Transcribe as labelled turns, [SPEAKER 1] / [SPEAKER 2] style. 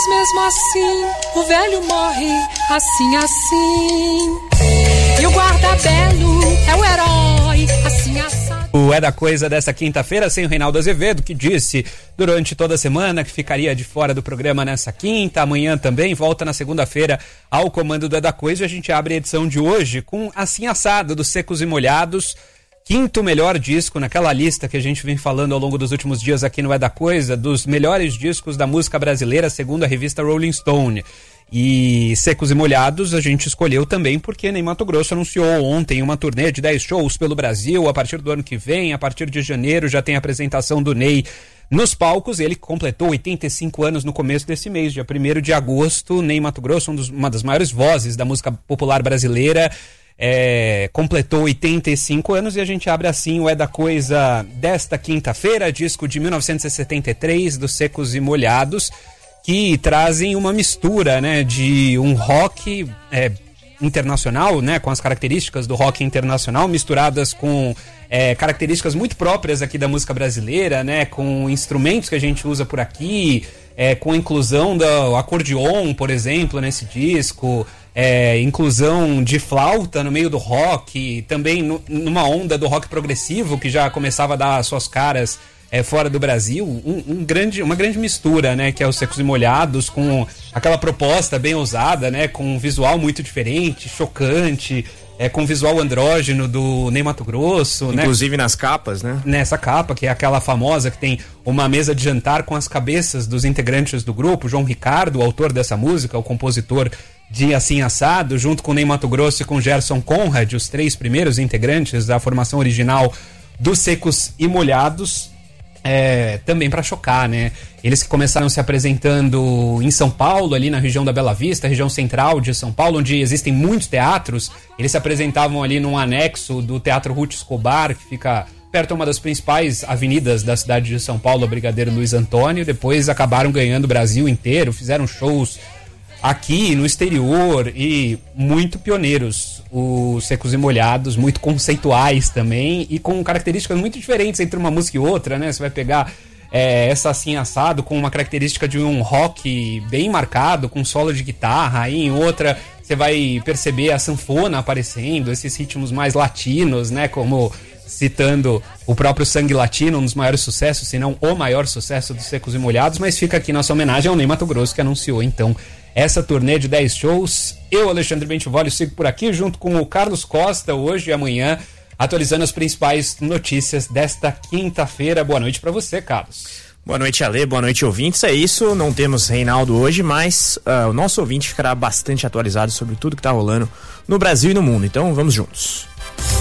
[SPEAKER 1] Mas mesmo assim, o velho morre assim, assim. E o guarda-belo é o herói, assim, assado.
[SPEAKER 2] O É da Coisa dessa quinta-feira, sem o Reinaldo Azevedo, que disse durante toda a semana que ficaria de fora do programa nessa quinta, amanhã também, volta na segunda-feira ao comando do É da Coisa. E a gente abre a edição de hoje com Assim Assado, dos Secos e Molhados, quinto melhor disco naquela lista que a gente vem falando ao longo dos últimos dias aqui no É da Coisa, dos melhores discos da música brasileira, segundo a revista Rolling Stone. E Secos e Molhados a gente escolheu também porque Ney Matogrosso anunciou ontem uma turnê de 10 shows pelo Brasil. A partir do ano que vem, a partir de janeiro, já tem a apresentação do Ney nos palcos. Ele completou 85 anos no começo desse mês, dia 1º de agosto. Ney Matogrosso, uma das maiores vozes da música popular brasileira, completou 85 anos, e a gente abre assim o É da Coisa desta quinta-feira, disco de 1973 dos Secos e Molhados, que trazem uma mistura, né, de um rock internacional, né, com as características do rock internacional, misturadas com características muito próprias aqui da música brasileira, né, com instrumentos que a gente usa por aqui, com a inclusão do acordeon, por exemplo, nesse disco, inclusão de flauta no meio do rock, também numa onda do rock progressivo que já começava a dar suas caras fora do Brasil, uma grande mistura, né, que é os Secos e Molhados, com aquela proposta bem ousada, né, com um visual muito diferente, chocante, com o visual andrógeno do Ney Matogrosso,
[SPEAKER 3] inclusive, né, nas capas, né?
[SPEAKER 2] Nessa capa, que é aquela famosa que tem uma mesa de jantar com as cabeças dos integrantes do grupo, João Ricardo, o autor dessa música, o compositor de Assim Assado, junto com Ney Matogrosso e com Gerson Conrad, os 3 primeiros integrantes da formação original dos Secos e Molhados. Também para chocar, né? Eles que começaram se apresentando em São Paulo, ali na região da Bela Vista, região central de São Paulo, onde existem muitos teatros. Eles se apresentavam ali num anexo do Teatro Ruth Escobar, que fica perto de uma das principais avenidas da cidade de São Paulo, a Brigadeiro Luiz Antônio. Depois acabaram ganhando o Brasil inteiro, fizeram shows aqui no exterior e muito pioneiros, os Secos e Molhados, muito conceituais também e com características muito diferentes entre uma música e outra, né? Você vai pegar essa Assim Assado com uma característica de um rock bem marcado, com solo de guitarra, aí em outra você vai perceber a sanfona aparecendo, esses ritmos mais latinos, né? Como citando o próprio Sangue Latino, um dos maiores sucessos, se não o maior sucesso dos Secos e Molhados, mas fica aqui nossa homenagem ao Ney Matogrosso, que anunciou então essa turnê de 10 shows. Eu, Alexandre Bentivolli, sigo por aqui junto com o Carlos Costa, hoje e amanhã, atualizando as principais notícias desta quinta-feira. Boa noite para você, Carlos.
[SPEAKER 3] Boa noite, Ale, boa noite, ouvintes. É isso, não temos Reinaldo hoje, mas o nosso ouvinte ficará bastante atualizado sobre tudo que está rolando no Brasil e no mundo. Então, vamos juntos.